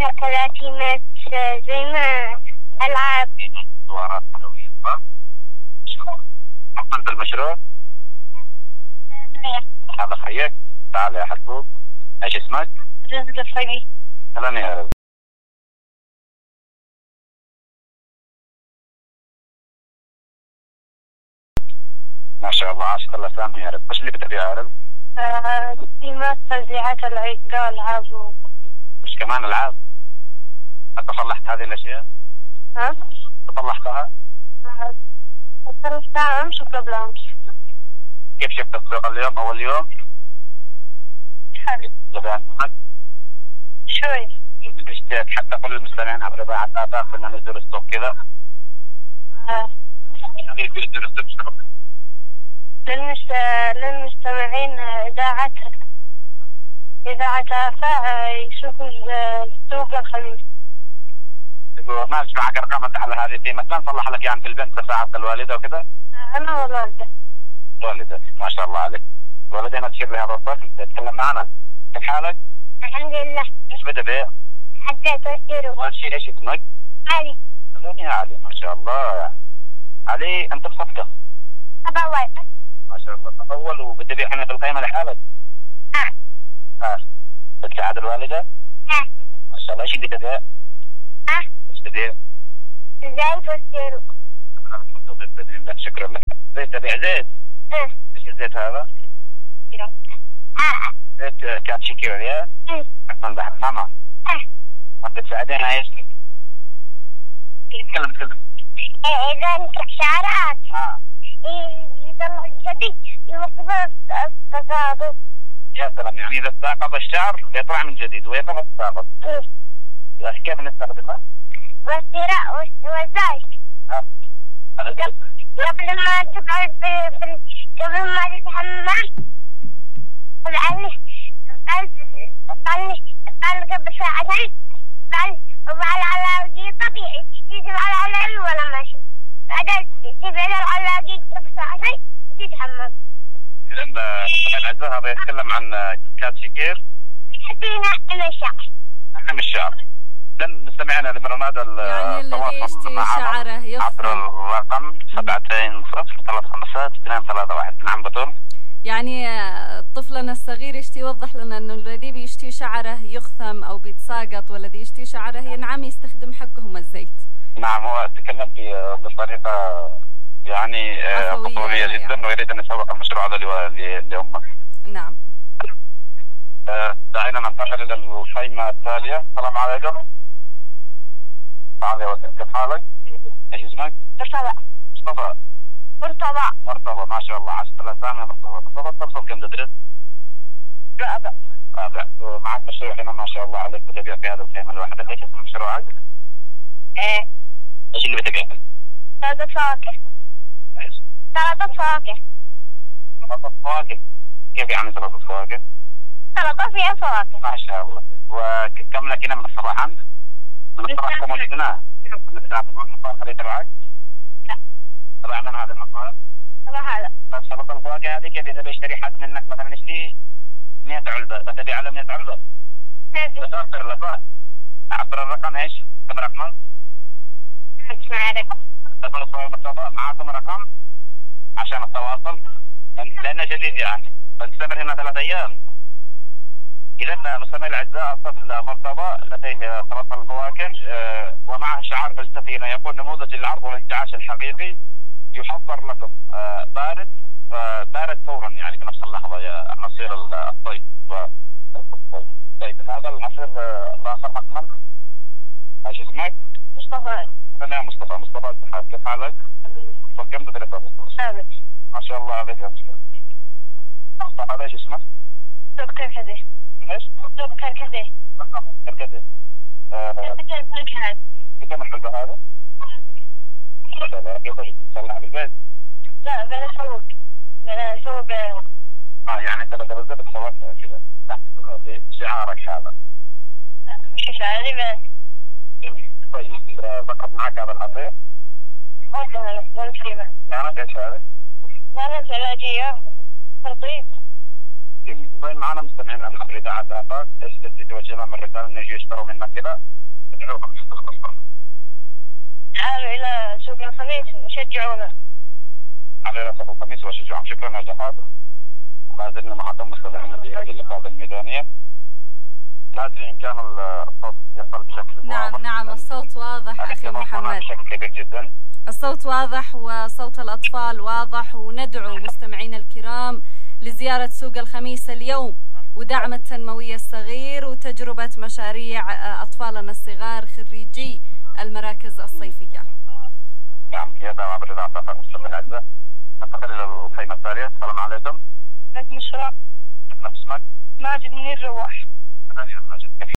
فيها كراتينات زي ما ألعاب دورات حلوية صح؟ عقلت المشروع؟ هذا خيك؟ تعال يا حبوب. ايش اسمك؟ رزق الفقي. سلام يا رزق. ما شاء الله عاشق الله سامي يا رب. ايش اللي بتبيع يا رب؟ تيمات توزيعات الألعاب وش كمان العاب؟ انت صلحت هذه الاشياء؟ ها؟ صلحتها؟ صلحتها امس وقبل امس. كيف شفت السوق اليوم اول يوم؟ حلو. زبائن معك؟ شوي. بديش تحقق للمستمعين عبر إذاعة آفاق إننا نزور السوق كذا؟ يعني يصير يزور السوق شنو؟ للمستمعين إذاعة آفاق يشوفوا السوق الخميس. يقول ما معك أرقام أنت على هذه التيمة كان صلح لك يعني في البنت تساعدت الوالدة وكذا؟ أنا والوالدة. والدة ما شاء الله عليك. والدينا تشير لهذا الطفل تتكلم معنا. كيف حالك؟ الحمد لله. ايش بتبيع؟ حبيت أشتري. أول شيء ايش اسمك؟ علي. سلام يا علي ما شاء الله. علي أنت بصفقة؟ أبوي. ما شاء الله تطول وبتبيع هنا في القيمة لحالك؟ بتساعد الوالدة؟ ما شاء الله. ايش اللي تبيع؟ ايش تبيع؟ زيت وشيرو. بالتوفيق بإذن الله. شكرا لك. زيت تبيع زيت؟ ايش الزيت هذا؟ زيت كاتشيكير يا؟ من بحر ماما؟ وانت تساعدين ايش؟ تكلم. إذا انت شعرات يطلع جديد يوقف التساقط. يا سلام يعني إذا تساقط الشعر بيطلع من جديد ويقف التساقط. كيف نستخدمه؟ والسراء والزيت. قبل ما تقعد قبل ما تتحمم طلع قبل ساعتين وبعد العلاقي طبيعي تجيب على العلاقي ولا ماشي بعدين تجيب على العلاقي قبل ساعتين وتتحمم. إذن الأعزاء هذا يتكلم عن كاتشيكير حسينا الشعر. نحن الشعر. إذن مستمعينا لبرنامج التواصل معنا عبر الرقم 220-355-231. نعم بطل. يعني طفلنا الصغير يشتي يوضح لنا انه الذي بيشتي شعره يخثم او بيتساقط والذي يشتي شعره ينعم يستخدم حقهم الزيت. نعم هو تكلم بطريقة يعني طفولية جدا يعني. ويريد ان يسوق المشروع هذا لأمه. نعم. دعينا ننتقل الى الخيمة التالية. السلام عليكم. تعال يا وسيم كيف حالك؟ ايش اسمك؟ مصطفى. مرتضى ما شاء الله. عشت الاسامي يا مصطفى تفصل كم تدرس؟ رابع. ومعك مشروع هنا ما شاء الله عليك بتبيع في هذا الخيمة الواحدة. ايش اسم مشروعك؟ ايش اللي بتبيع؟ سلطة فواكه. ايش؟ سلطة فواكه. كيف يعني سلطة فواكه؟ سلطة فيها فواكه. ما شاء الله. وكم لك هنا من الصباح انت؟ من الصباح موجود هنا؟ من الساعة 8 الصباح هذه تبعك؟ لا. تبع من هذا المصارف؟ تبع هذا. طيب سلطة الفواكه هذه كيف إذا بيشتري حد منك مثلا يشتري 100 علبة بتبيع على 100 علبة؟ بتوفر لك عبر الرقم ايش؟ كم رقمك؟ معكم رقم عشان التواصل لأنه جديد يعني فنستمر هنا 3 أيام. إذا مستمعي الأعزاء الطفل مرتضى لديه سلطة الفواكه ومعه شعار فلسفي يقول نموذج العرض والانتعاش الحقيقي يحضر لكم بارد فورا يعني بنفس اللحظة يا عصير الطيب. طيب هذا العصير الآخر مكمل ايش اسمك؟ مصطفى. أنا مصطفى السحاب. كيف حالك؟ كم تدرس يا مصطفى؟ 7. ما شاء الله عليك يا مصطفى. هذا ايش اسمه؟ توب كركديه. ايش؟ توب كركديه. كركديه. بكم العلبة هذا؟ ما شاء الله. كيف تصلح بالبيت؟ لا بلا سوق. يعني انت بتبذل بتسوق كذا تحت شعارك هذا. لا مش شعاري بس. طيب ضغط معك هذا العصير؟ ولا كريمة. يعني ايش هذا؟ لا علاجية ترطيب. وين معنا مستمعين عن خبر إذاعة آفاق، ايش تبي توجه لهم الرسالة إنه يجوا يشتروا منك كذا؟ ادعوهم يشتروا. تعالوا إلى سوق الخميس وشجعونا. على إلى سوق الخميس وشجعهم. شكرا يا جحاد. ما زلنا معكم مستمعين في هذه اللقاءات الميدانية. لا أدري إن كان الصوت يصل بشكل واضح. نعم الصوت واضح أخي محمد بشكل كبير جدا. الصوت واضح وصوت الأطفال واضح، وندعو مستمعين الكرام لزيارة سوق الخميس اليوم ودعم التنموية الصغير وتجربة مشاريع أطفالنا الصغار خريجي المراكز الصيفية. نعم هذا عبر إذاعة آفاق مستمعين الأعزاء. ننتقل إلى الخيمة التالية. السلام عليكم. عليكم السلام. اسمك؟ ماجد منير رواح. ماجد كيف